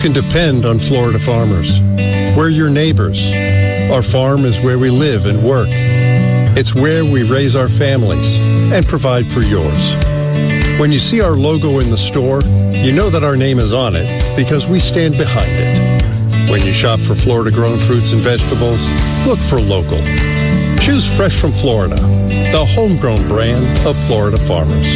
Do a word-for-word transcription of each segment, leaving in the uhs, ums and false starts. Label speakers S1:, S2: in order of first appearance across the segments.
S1: can depend on Florida farmers. We're your neighbors. Our farm is where we live and work. It's where we raise our families and provide for yours. When you see our logo in the store, you know that our name is on it because we stand behind it. When you shop for Florida-grown fruits and vegetables, look for local. Choose Fresh from Florida, the homegrown brand of Florida farmers.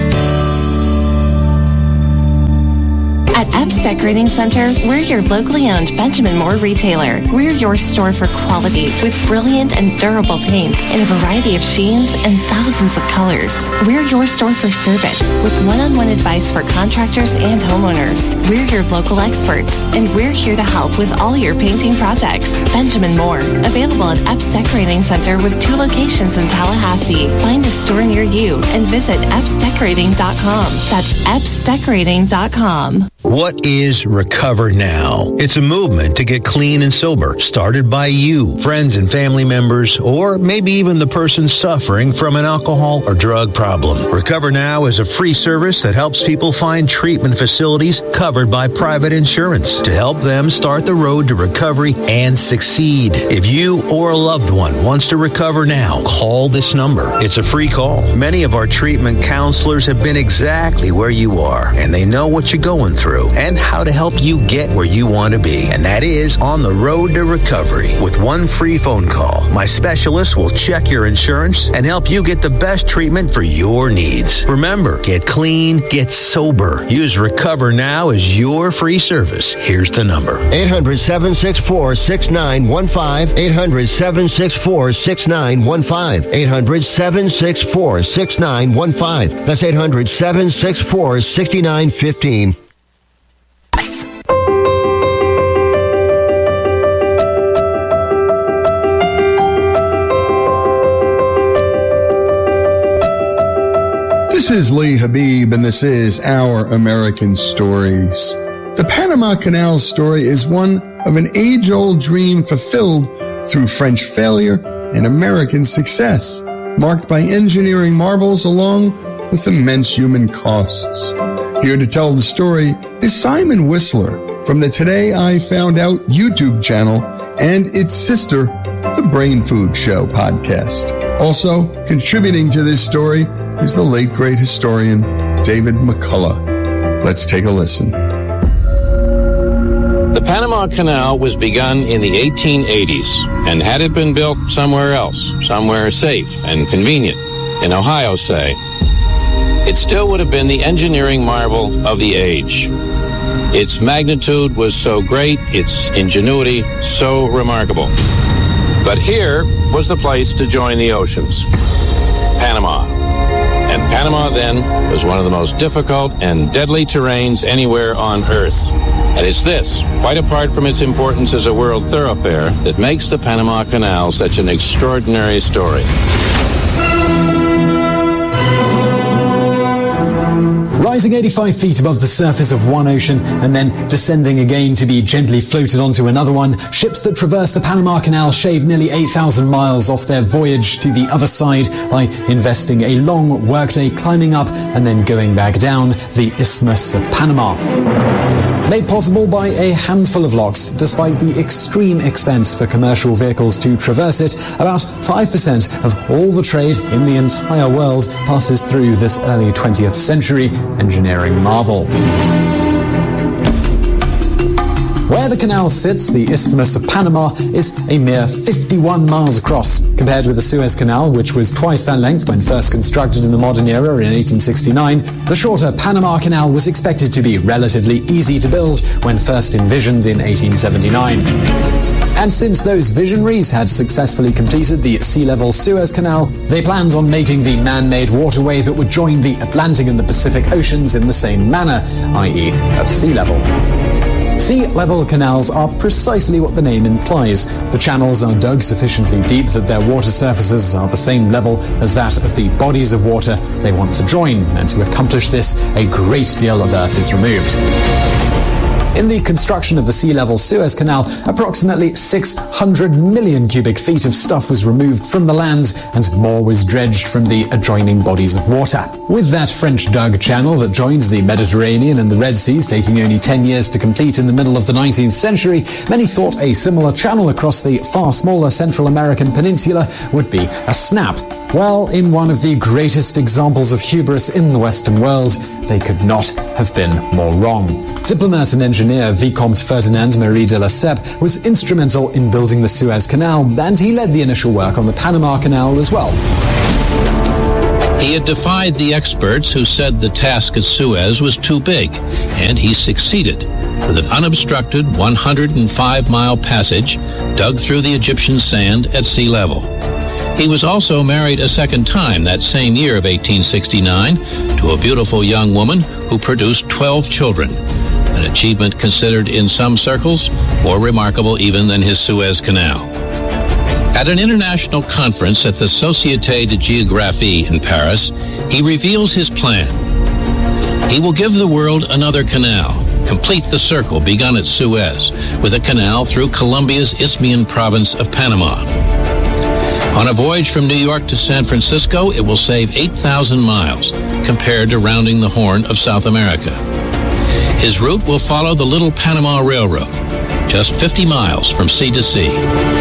S2: At Epps Decorating Center, we're your locally owned Benjamin Moore retailer. We're your store for quality with brilliant and durable paints in a variety of sheens and thousands of colors. We're your store for service with one-on-one advice for contractors and homeowners. We're your local experts, and we're here to help with all your painting projects. Benjamin Moore, available at Epps Decorating Center with two locations in Tallahassee. Find a store near you and visit epps decorating dot com. That's epps decorating dot com.
S3: What is Recover Now? It's a movement to get clean and sober, started by you, friends and family members, or maybe even the person suffering from an alcohol or drug problem. Recover Now is a free service that helps people find treatment facilities covered by private insurance to help them start the road to recovery and succeed. If you or a loved one wants to recover now, call this number. It's a free call. Many of our treatment counselors have been exactly where you are, and they know what you're going through and how to help you get where you want to be. And that is on the road to recovery. With one free phone call, my specialist will check your insurance and help you get the best treatment for your needs. Remember, get clean, get sober. Use Recover Now as your free service. Here's the number.
S4: eight hundred, seven six four, six nine one five. eight hundred, seven six four, six nine one five. eight hundred, seven six four, six nine one five. That's eight hundred, seven six four, six nine one five.
S5: This is Lee Habib, and this is Our American Stories. The Panama Canal story is one of an age-old dream fulfilled through French failure and American success, marked by engineering marvels along with immense human costs. Here to tell the story is Simon Whistler from the Today I Found Out YouTube channel and its sister, the Brain Food Show podcast. Also contributing to this story is the late great historian David McCullough. Let's take a listen.
S6: The Panama Canal was begun in the eighteen eighties, and had it been built somewhere else, somewhere safe and convenient, in Ohio, say, it still would have been the engineering marvel of the age. Its magnitude was so great, its ingenuity so remarkable. But here was the place to join the oceans, Panama. And Panama then was one of the most difficult and deadly terrains anywhere on Earth. And it's this, quite apart from its importance as a world thoroughfare, that makes the Panama Canal such an extraordinary story.
S7: Rising eighty-five feet above the surface of one ocean and then descending again to be gently floated onto another one, ships that traverse the Panama Canal shave nearly eight thousand miles off their voyage to the other side by investing a long workday climbing up and then going back down the Isthmus of Panama. Made possible by a handful of locks, despite the extreme expense for commercial vehicles to traverse it, about five percent of all the trade in the entire world passes through this early twentieth century engineering marvel. Where the canal sits, the Isthmus of Panama is a mere fifty-one miles across, compared with the Suez Canal, which was twice that length when first constructed in the modern era in eighteen sixty-nine. The shorter Panama Canal was expected to be relatively easy to build when first envisioned in eighteen seventy-nine. And since those visionaries had successfully completed the sea-level Suez Canal, they planned on making the man-made waterway that would join the Atlantic and the Pacific Oceans in the same manner, that is at sea level. Sea-level canals are precisely what the name implies. The channels are dug sufficiently deep that their water surfaces are the same level as that of the bodies of water they want to join, and to accomplish this, a great deal of earth is removed. In the construction of the sea-level Suez Canal, approximately six hundred million cubic feet of stuff was removed from the land and more was dredged from the adjoining bodies of water. With that French-dug channel that joins the Mediterranean and the Red Seas taking only ten years to complete in the middle of the nineteenth century, many thought a similar channel across the far smaller Central American peninsula would be a snap. Well, in one of the greatest examples of hubris in the Western world, they could not have been more wrong. Diplomat and engineer Vicomte Ferdinand Marie de Lesseps was instrumental in building the Suez Canal, and he led the initial work on the Panama Canal as well.
S6: He had defied the experts who said the task at Suez was too big, and he succeeded with an unobstructed one hundred five mile passage dug through the Egyptian sand at sea level. He was also married a second time that same year of eighteen sixty-nine to a beautiful young woman who produced twelve children, an achievement considered in some circles more remarkable even than his Suez Canal. At an international conference at the Société de Géographie in Paris, he reveals his plan. He will give the world another canal, complete the circle begun at Suez, with a canal through Colombia's Isthmian province of Panama. On a voyage from New York to San Francisco, it will save eight thousand miles compared to rounding the Horn of South America. His route will follow the Little Panama Railroad, just fifty miles from sea to sea.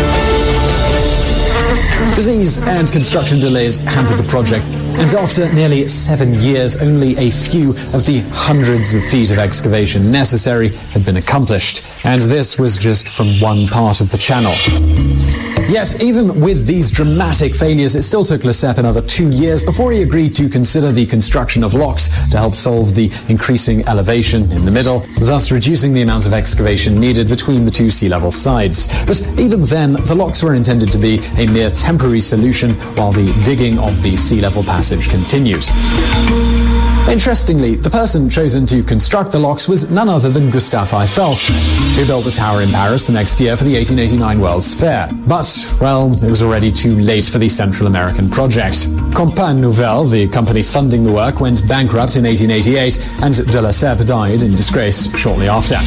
S7: Disease and construction delays hampered the project, and after nearly seven years, only a few of the hundreds of feet of excavation necessary had been accomplished, and this was just from one part of the channel. Yet, even with these dramatic failures, it still took Lesseps another two years before he agreed to consider the construction of locks to help solve the increasing elevation in the middle, thus reducing the amount of excavation needed between the two sea level sides. But even then, the locks were intended to be a mere temporary solution while the digging of the sea level passage continued. Interestingly, the person chosen to construct the locks was none other than Gustave Eiffel, who built the tower in Paris the next year for the eighteen eighty-nine World's Fair. But, well, it was already too late for the Central American project. Compagnie Nouvelle, the company funding the work, went bankrupt in eighteen eighty-eight, and de Lesseps died in disgrace shortly after.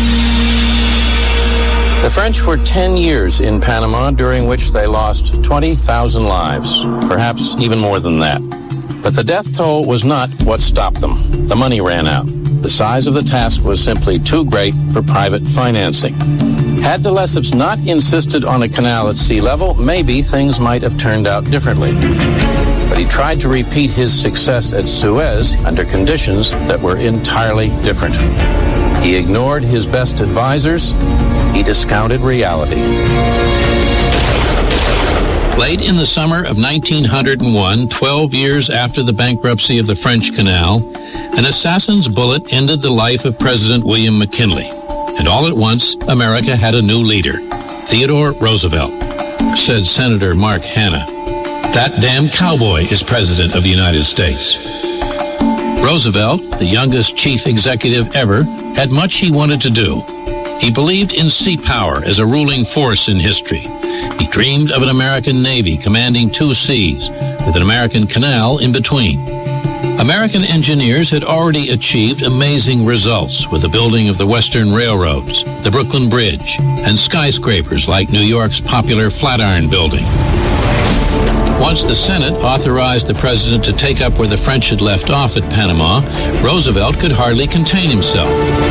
S6: The French were ten years in Panama, during which they lost twenty thousand lives, perhaps even more than that. But the death toll was not what stopped them. The money ran out. The size of the task was simply too great for private financing. Had de Lesseps not insisted on a canal at sea level, maybe things might have turned out differently. But he tried to repeat his success at Suez under conditions that were entirely different. He ignored his best advisors. He discounted reality. Late in the summer of nineteen oh one, twelve years after the bankruptcy of the French Canal, an assassin's bullet ended the life of President William McKinley. And all at once, America had a new leader, Theodore Roosevelt. Said Senator Mark Hanna, "That damn cowboy is President of the United States." Roosevelt, the youngest chief executive ever, had much he wanted to do. He believed in sea power as a ruling force in history. He dreamed of an American Navy commanding two seas, with an American canal in between. American engineers had already achieved amazing results with the building of the Western Railroads, the Brooklyn Bridge, and skyscrapers like New York's popular Flatiron Building. Once the Senate authorized the president to take up where the French had left off at Panama, Roosevelt could hardly contain himself.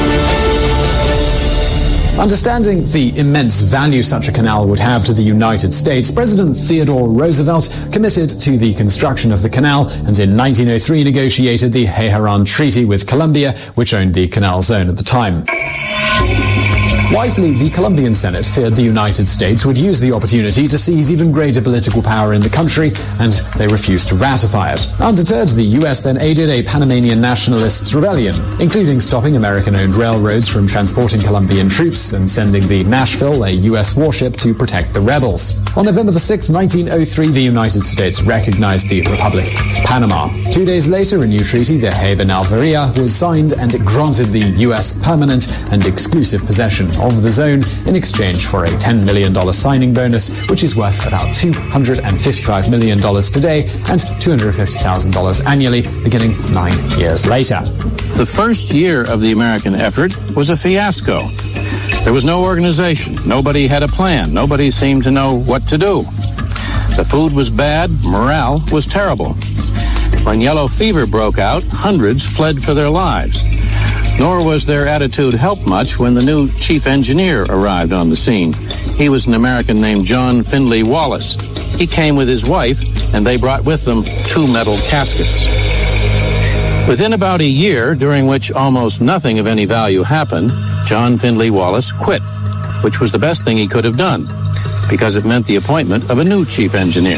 S7: Understanding the immense value such a canal would have to the United States, President Theodore Roosevelt committed to the construction of the canal and in nineteen oh three negotiated the Teheran Treaty with Colombia, which owned the canal zone at the time. Wisely, the Colombian Senate feared the United States would use the opportunity to seize even greater political power in the country, and they refused to ratify it. Undeterred, the U S then aided a Panamanian nationalists' rebellion, including stopping American-owned railroads from transporting Colombian troops and sending the Nashville, a U S warship, to protect the rebels. On November the sixth, nineteen oh three, the United States recognized the Republic of Panama. Two days later, a new treaty, the Habib en Almería, was signed and it granted the U S permanent and exclusive possession of the zone in exchange for a ten million dollars signing bonus, which is worth about two hundred fifty-five million dollars today and two hundred fifty thousand dollars annually, beginning nine years later.
S6: The first year of the American effort was a fiasco. There was no organization. Nobody had a plan. Nobody seemed to know what to do. The food was bad. Morale was terrible. When yellow fever broke out, hundreds fled for their lives. Nor was their attitude helped much when the new chief engineer arrived on the scene. He was an American named John Findlay Wallace. He came with his wife, and they brought with them two metal caskets. Within about a year, during which almost nothing of any value happened, John Findlay Wallace quit, which was the best thing he could have done, because it meant the appointment of a new chief engineer.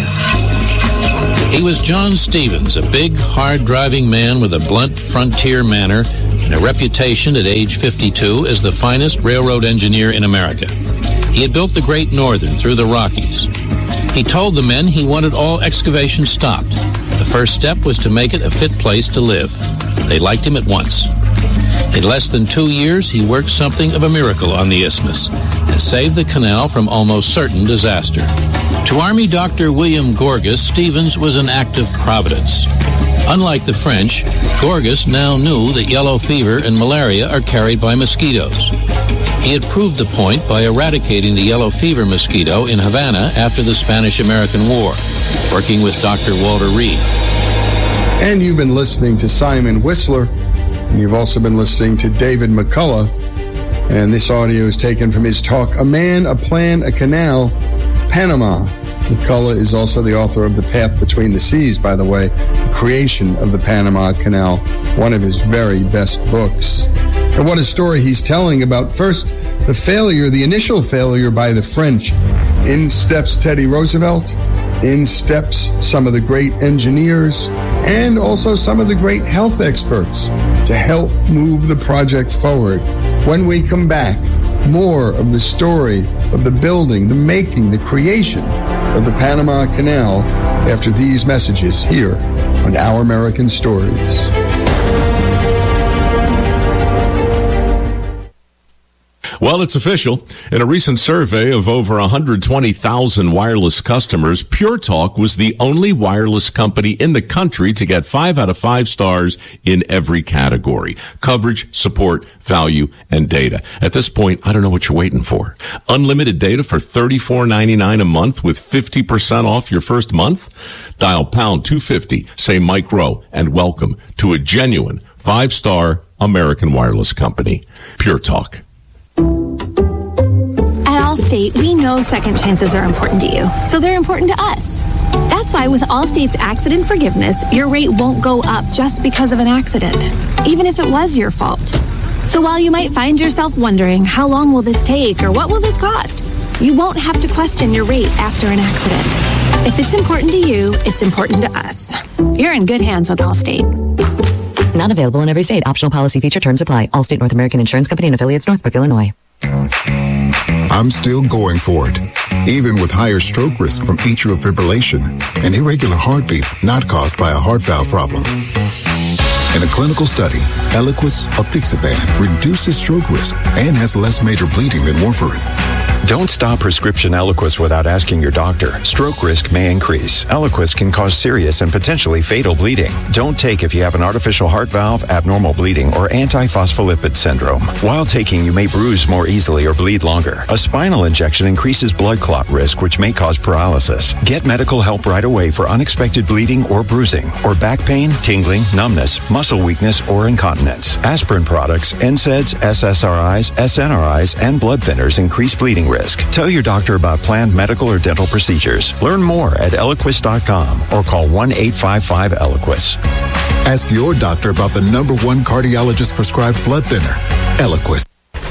S6: He was John Stevens, a big, hard-driving man with a blunt frontier manner and a reputation at age fifty-two as the finest railroad engineer in America. He had built the Great Northern through the Rockies. He told the men he wanted all excavation stopped. The first step was to make it a fit place to live. They liked him at once. In less than two years, he worked something of a miracle on the isthmus and saved the canal from almost certain disaster. To Army Doctor William Gorgas, Stevens was an act of providence. Unlike the French, Gorgas now knew that yellow fever and malaria are carried by mosquitoes. He had proved the point by eradicating the yellow fever mosquito in Havana after the Spanish-American War, working with Doctor Walter Reed.
S5: And you've been listening to Simon Whistler, and you've also been listening to David McCullough, and this audio is taken from his talk, A Man, a Plan, a Canal, Panama. McCullough is also the author of The Path Between the Seas, by the way, the creation of the Panama Canal, one of his very best books. And what a story he's telling about, first, the failure, the initial failure by the French. In steps Teddy Roosevelt, in steps some of the great engineers, and also some of the great health experts to help move the project forward. When we come back, more of the story of the building, the making, the creation of the Panama Canal after these messages here on Our American Stories.
S8: Well, it's official. In a recent survey of over one hundred twenty thousand wireless customers, Pure Talk was the only wireless company in the country to get five out of five stars in every category: coverage, support, value, and data. At this point, I don't know what you're waiting for. Unlimited data for thirty-four ninety-nine a month with fifty percent off your first month? Dial pound two fifty, say Mike Rowe, and welcome to a genuine five-star American wireless company. Pure Talk.
S9: At Allstate, we know second chances are important to you, so they're important to us. That's why with Allstate's accident forgiveness, your rate won't go up just because of an accident, even if it was your fault. So while you might find yourself wondering, how long will this take or what will this cost? You won't have to question your rate after an accident. If it's important to you, it's important to us. You're in good hands with Allstate.
S10: Not available in every state. Optional policy feature terms apply. Allstate North American Insurance Company and affiliates, Northbrook, Illinois.
S11: I'm still going for it, even with higher stroke risk from atrial fibrillation and irregular heartbeat not caused by a heart valve problem. In a clinical study, Eliquis apixaban reduces stroke risk and has less major bleeding than warfarin.
S12: Don't stop prescription Eliquis without asking your doctor. Stroke risk may increase. Eliquis can cause serious and potentially fatal bleeding. Don't take if you have an artificial heart valve, abnormal bleeding, or antiphospholipid syndrome. While taking, you may bruise more easily or bleed longer. A spinal injection increases blood clot risk, which may cause paralysis. Get medical help right away for unexpected bleeding or bruising, or back pain, tingling, numbness, muscle weakness, or incontinence. Aspirin products, N SAIDs, S S R Is, S N R Is, and blood thinners increase bleeding risk. Tell your doctor about planned medical or dental procedures. Learn more at Eliquis dot com or call one eight five five Eliquis.
S11: Ask your doctor about the number one cardiologist-prescribed blood thinner, Eliquis.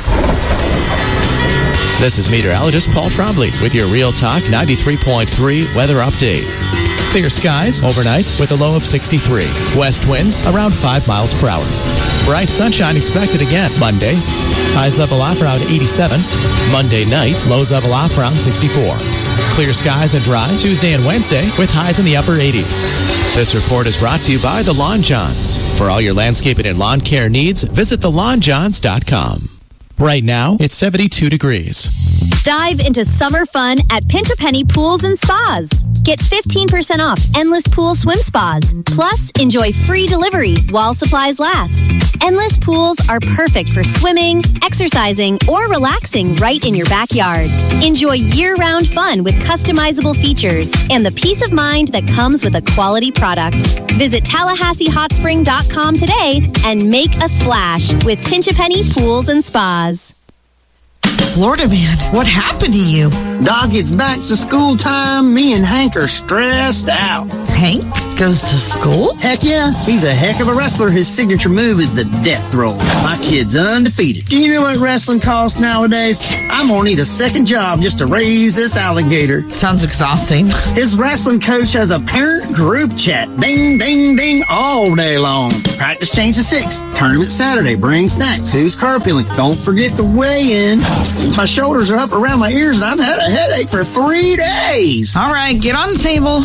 S13: This is meteorologist Paul Trombley with your Real Talk ninety-three point three weather update. Clear skies overnight with a low of sixty-three. West winds around five miles per hour. Bright sunshine expected again Monday. Highs level off around eighty-seven. Monday night, lows level off around sixty-four. Clear skies and dry Tuesday and Wednesday with highs in the upper eighties. This report is brought to you by The Lawn Johns. For all your landscaping and lawn care needs, visit the lawn johns dot com. Right now, it's seventy-two degrees.
S14: Dive into summer fun at Pinch a Penny Pools and Spas. Get fifteen percent off Endless Pool Swim Spas. Plus, enjoy free delivery while supplies last. Endless Pools are perfect for swimming, exercising, or relaxing right in your backyard. Enjoy year-round fun with customizable features and the peace of mind that comes with a quality product. Visit Tallahassee Hot Spring dot com today and make a splash with Pinch a Penny Pools and Spas.
S15: Florida man, what happened to you?
S16: Doc, it's back to school time. Me and Hank are stressed out.
S15: Hank goes to school?
S16: Heck yeah. He's a heck of a wrestler. His signature move is the death roll. My kid's undefeated. Do you know what wrestling costs nowadays? I'm gonna need a second job just to raise this alligator.
S15: Sounds exhausting.
S16: His wrestling coach has a parent group chat. Ding, ding, ding all day long. Practice change to six. Tournament Saturday. Bring snacks. Who's carpooling? Don't forget the weigh-in. My shoulders are up around my ears and I've had a headache for three days.
S15: All right, get on the table.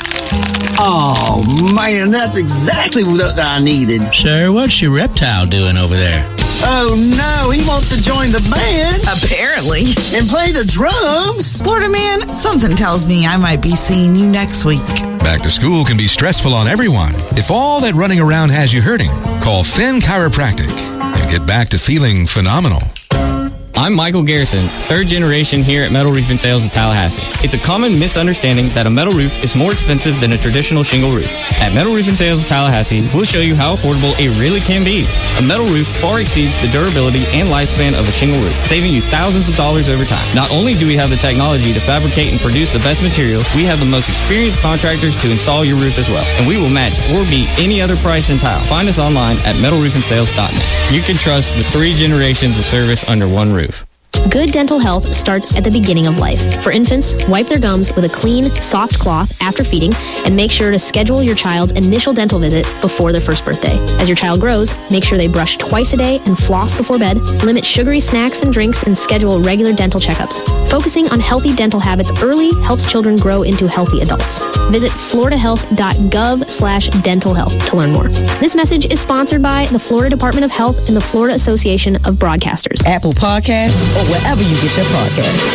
S16: Oh, man, that's exactly what I needed.
S17: Sir, what's your reptile doing over there?
S16: Oh, no, he wants to join the band.
S15: Apparently.
S16: And play the drums.
S15: Florida man, something tells me I might be seeing you next week.
S18: Back to school can be stressful on everyone. If all that running around has you hurting, call Finn Chiropractic and get back to feeling phenomenal.
S19: I'm Michael Garrison, third generation here at Metal Roofing Sales of Tallahassee. It's a common misunderstanding that a metal roof is more expensive than a traditional shingle roof. At Metal Roofing Sales of Tallahassee, we'll show you how affordable it really can be. A metal roof far exceeds the durability and lifespan of a shingle roof, saving you thousands of dollars over time. Not only do we have the technology to fabricate and produce the best materials, we have the most experienced contractors to install your roof as well. And we will match or beat any other price in tile. Find us online at metal roofing sales dot net. You can trust the three generations of service under one roof.
S20: Good dental health starts at the beginning of life. For infants, wipe their gums with a clean, soft cloth after feeding, and make sure to schedule your child's initial dental visit before their first birthday. As your child grows, make sure they brush twice a day and floss before bed, limit sugary snacks and drinks, and schedule regular dental checkups. Focusing on healthy dental habits early helps children grow into healthy adults. Visit florida health dot gov slash dental health to learn more. This message is sponsored by the Florida Department of Health and the Florida Association of Broadcasters.
S15: Apple Podcast, or wherever you get your podcast.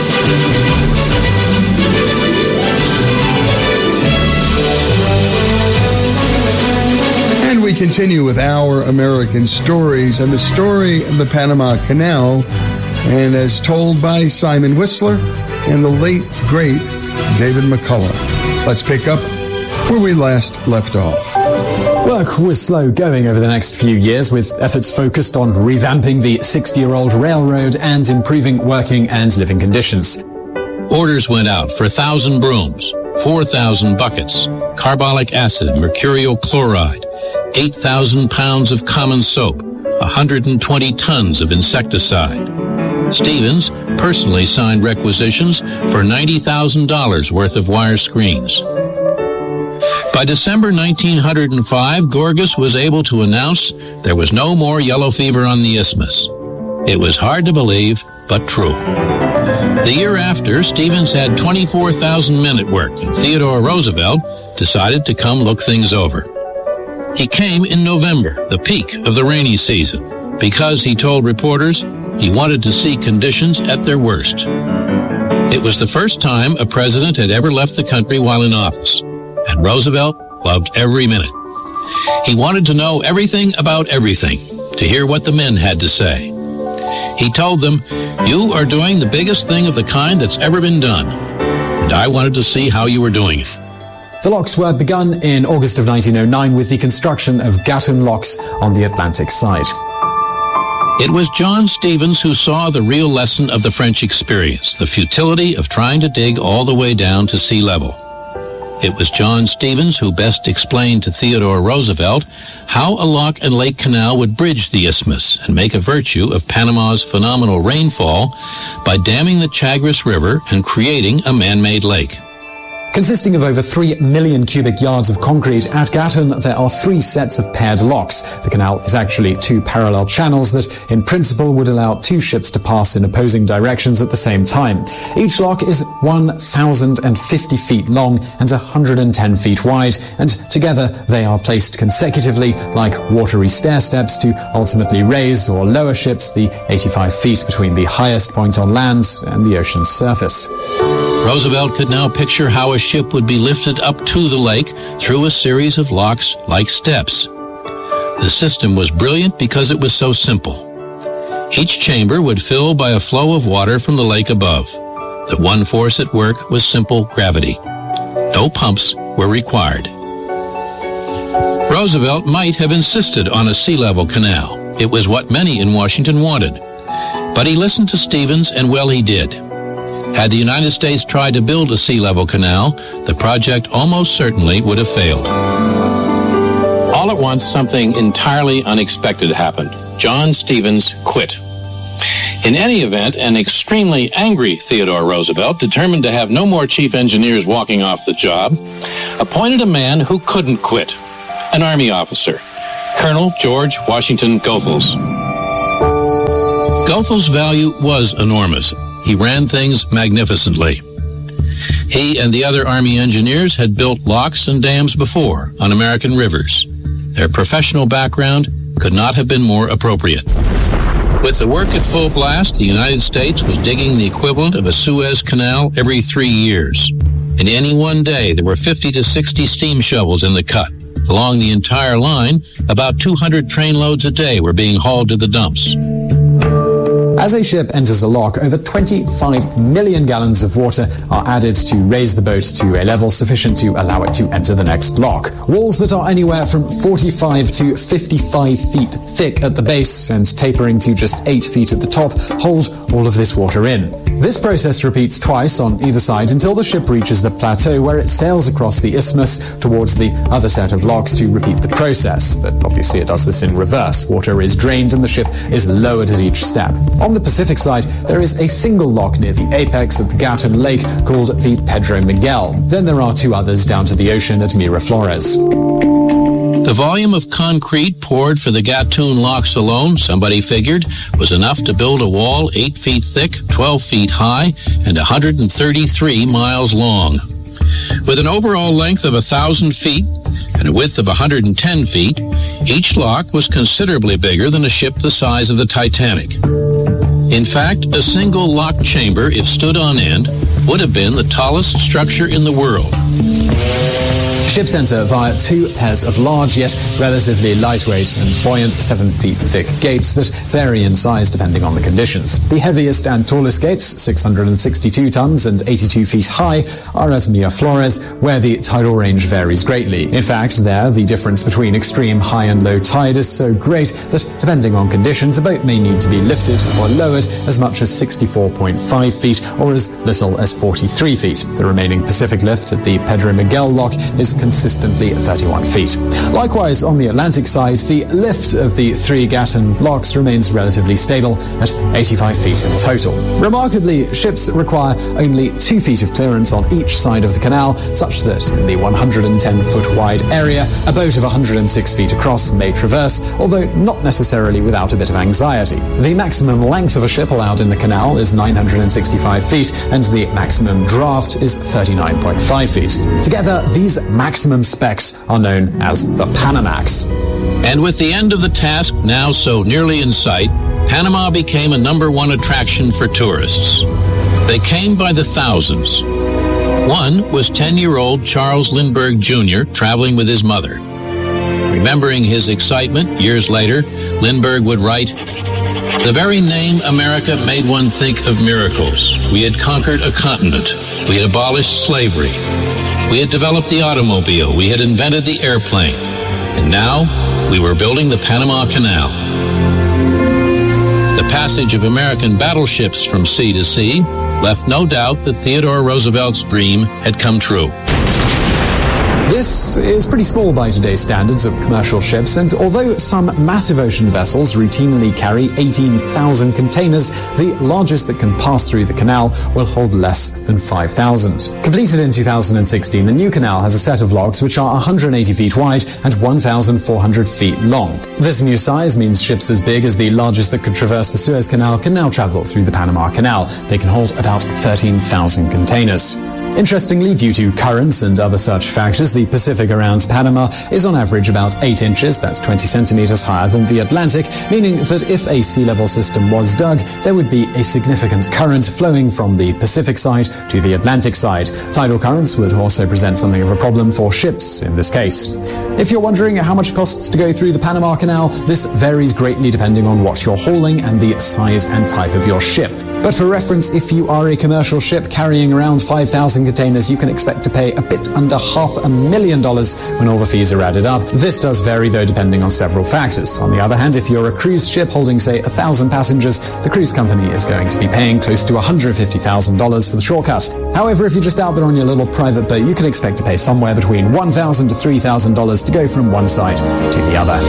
S5: And we continue with Our American Stories and the story of the Panama Canal, and as told by Simon Whistler and the late, great David McCullough. Let's pick up where we last left off.
S7: Work was slow going over the next few years, with efforts focused on revamping the sixty-year-old railroad and improving working and living conditions.
S6: Orders went out for one thousand brooms, four thousand buckets, carbolic acid, mercurial chloride, eight thousand pounds of common soap, one hundred twenty tons of insecticide. Stevens personally signed requisitions for ninety thousand dollars worth of wire screens. By December nineteen oh five, Gorgas was able to announce there was no more yellow fever on the isthmus. It was hard to believe, but true. The year after, Stevens had twenty-four thousand men at work, and Theodore Roosevelt decided to come look things over. He came in November, the peak of the rainy season, because, he told reporters, he wanted to see conditions at their worst. It was the first time a president had ever left the country while in office, and Roosevelt loved every minute. He wanted to know everything about everything, to hear what the men had to say. He told them, "You are doing the biggest thing of the kind that's ever been done, and I wanted to see how you were doing it."
S7: The locks were begun in August of nineteen oh nine with the construction of Gatun locks on the Atlantic side.
S6: It was John Stevens who saw the real lesson of the French experience, the futility of trying to dig all the way down to sea level. It was John Stevens who best explained to Theodore Roosevelt how a lock and lake canal would bridge the isthmus and make a virtue of Panama's phenomenal rainfall by damming the Chagres River and creating a man-made lake.
S7: Consisting of over three million cubic yards of concrete, at Gatton there are three sets of paired locks. The canal is actually two parallel channels that, in principle, would allow two ships to pass in opposing directions at the same time. Each lock is one thousand fifty feet long and one hundred ten feet wide, and together they are placed consecutively like watery stair steps to ultimately raise or lower ships the eighty-five feet between the highest point on land and the ocean's surface.
S6: Roosevelt could now picture how a ship would be lifted up to the lake through a series of locks like steps. The system was brilliant because it was so simple. Each chamber would fill by a flow of water from the lake above. The one force at work was simple gravity. No pumps were required. Roosevelt might have insisted on a sea-level canal. It was what many in Washington wanted. But he listened to Stevens, and well, he did. Had the United States tried to build a sea-level canal, the project almost certainly would have failed. All at once, something entirely unexpected happened. John Stevens quit. In any event, an extremely angry Theodore Roosevelt, determined to have no more chief engineers walking off the job, appointed a man who couldn't quit, an Army officer, Colonel George Washington Goethals. Goethals' value was enormous. He ran things magnificently. He and the other Army engineers had built locks and dams before on American rivers. Their professional background could not have been more appropriate. With the work at full blast, the United States was digging the equivalent of a Suez Canal every three years. In any one day, there were fifty to sixty steam shovels in the cut. Along the entire line, about two hundred train loads a day were being hauled to the dumps.
S7: As a ship enters a lock, over twenty-five million gallons of water are added to raise the boat to a level sufficient to allow it to enter the next lock. Walls that are anywhere from forty-five to fifty-five feet thick at the base and tapering to just eight feet at the top hold all of this water in. This process repeats twice on either side until the ship reaches the plateau, where it sails across the isthmus towards the other set of locks to repeat the process. But obviously it does this in reverse. Water is drained and the ship is lowered at each step. On the Pacific side, there is a single lock near the apex of the Gatun Lake called the Pedro Miguel. Then there are two others down to the ocean at Miraflores.
S6: The volume of concrete poured for the Gatun locks alone, somebody figured, was enough to build a wall eight feet thick, twelve feet high, and one hundred thirty-three miles long. With an overall length of one thousand feet and a width of one hundred ten feet, each lock was considerably bigger than a ship the size of the Titanic. In fact, a single lock chamber, if stood on end, would have been the tallest structure in the world.
S7: Ships enter via two pairs of large yet relatively lightweight and buoyant seven feet thick gates that vary in size depending on the conditions. The heaviest and tallest gates, six hundred sixty-two tons and eighty-two feet high, are at Miraflores, where the tidal range varies greatly. In fact, there the difference between extreme high and low tide is so great that, depending on conditions, a boat may need to be lifted or lowered as much as sixty-four point five feet or as little as forty-three feet. The remaining Pacific lift at the Pedro Miguel lock is consistently thirty-one feet. Likewise, on the Atlantic side, the lift of the three Gatun locks remains relatively stable at eighty-five feet in total. Remarkably, ships require only two feet of clearance on each side of the canal, such that in the one hundred ten foot wide area, a boat of one hundred six feet across may traverse, although not necessarily without a bit of anxiety. The maximum length of a ship allowed in the canal is nine hundred sixty-five feet, and the maximum draft is thirty-nine point five feet. Together, these maximum specs are known as the Panamax.
S6: And with the end of the task now so nearly in sight, Panama became a number one attraction for tourists. They came by the thousands. One was ten-year-old Charles Lindbergh Junior traveling with his mother. Remembering his excitement years later, Lindbergh would write, "The very name America made one think of miracles. We had conquered a continent. We had abolished slavery. We had developed the automobile. We had invented the airplane. And now we were building the Panama Canal." The passage of American battleships from sea to sea left no doubt that Theodore Roosevelt's dream had come true.
S7: This is pretty small by today's standards of commercial ships, and although some massive ocean vessels routinely carry eighteen thousand containers, the largest that can pass through the canal will hold less than five thousand. Completed in two thousand sixteen, the new canal has a set of locks which are one hundred eighty feet wide and one thousand four hundred feet long. This new size means ships as big as the largest that could traverse the Suez Canal can now travel through the Panama Canal. They can hold about thirteen thousand containers. Interestingly, due to currents and other such factors, the Pacific around Panama is on average about eight inches, that's twenty centimeters higher than the Atlantic, meaning that if a sea level system was dug, there would be a significant current flowing from the Pacific side to the Atlantic side. Tidal currents would also present something of a problem for ships in this case. If you're wondering how much it costs to go through the Panama Canal, this varies greatly depending on what you're hauling and the size and type of your ship. But for reference, if you are a commercial ship carrying around five thousand containers, you can expect to pay a bit under half a million dollars when all the fees are added up. This does vary, though, depending on several factors. On the other hand, if you're a cruise ship holding, say, one thousand passengers, the cruise company is going to be paying close to one hundred fifty thousand dollars for the shortcut. However, if you're just out there on your little private boat, you can expect to pay somewhere between one thousand dollars to three thousand dollars to go from one side to the other.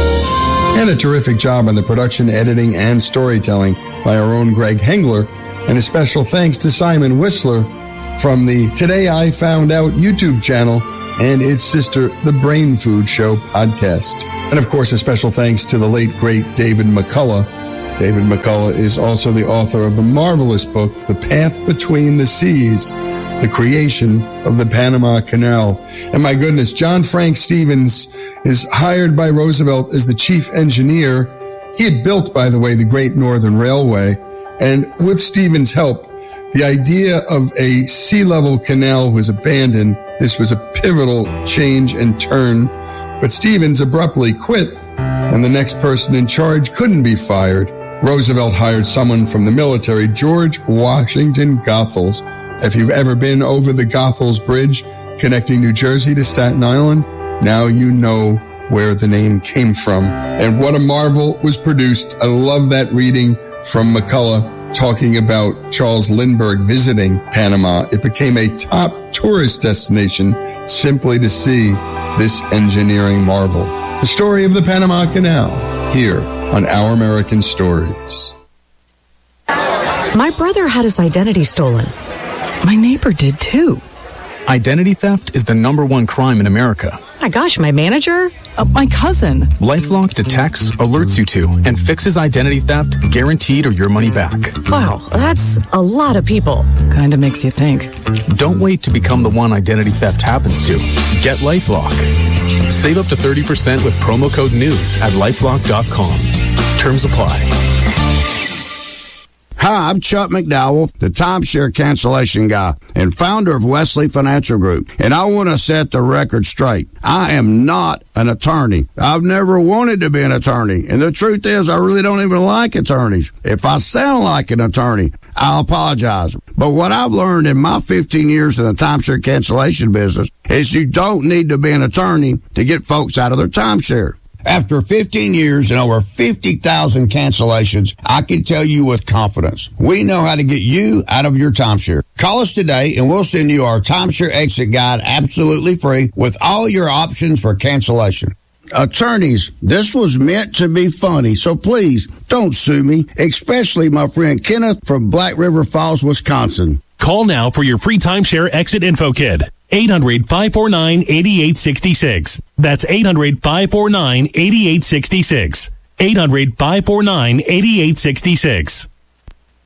S5: And a terrific job on the production, editing, and storytelling by our own Greg Hengler. And a special thanks to Simon Whistler from the Today I Found Out YouTube channel and its sister, The Brain Food Show podcast. And of course, a special thanks to the late, great David McCullough. David McCullough is also the author of the marvelous book, The Path Between the Seas, The Creation of the Panama Canal. And my goodness, John Frank Stevens is hired by Roosevelt as the chief engineer. He had built, by the way, the Great Northern Railway. And with Stevens' help, the idea of a sea-level canal was abandoned. This was a pivotal change and turn. But Stevens abruptly quit, and the next person in charge couldn't be fired. Roosevelt hired someone from the military, George Washington Goethals. If you've ever been over the Goethals Bridge connecting New Jersey to Staten Island, now you know where the name came from. And what a marvel was produced. I love that reading from McCullough talking about Charles Lindbergh visiting Panama. It became a top tourist destination simply to see this engineering marvel. The story of the Panama Canal here on Our American Stories.
S21: My brother had his identity stolen. My neighbor did too.
S22: Identity theft is the number one crime in America.
S21: My gosh, my manager?
S22: Uh, my cousin. LifeLock detects, alerts you to, and fixes identity theft, guaranteed or your money back.
S21: Wow, that's a lot of people. Kinda makes you think.
S22: Don't wait to become the one identity theft happens to. Get LifeLock. Save up to thirty percent with promo code NEWS at lifelock dot com. Terms apply.
S23: Hi, I'm Chuck McDowell, the timeshare cancellation guy and founder of Wesley Financial Group. And I want to set the record straight. I am not an attorney. I've never wanted to be an attorney. And the truth is, I really don't even like attorneys. If I sound like an attorney, I'll apologize. But what I've learned in my fifteen years in the timeshare cancellation business is you don't need to be an attorney to get folks out of their timeshare. After fifteen years and over fifty thousand cancellations, I can tell you with confidence, we know how to get you out of your timeshare. Call us today and we'll send you our timeshare exit guide absolutely free with all your options for cancellation. Attorneys, this was meant to be funny, so please don't sue me, especially my friend Kenneth from Black River Falls, Wisconsin.
S24: Call now for your free timeshare exit info kit. eight hundred, five four nine, eight eight six six. That's eight hundred, five four nine, eight eight six six. eight hundred, five four nine, eight eight six six.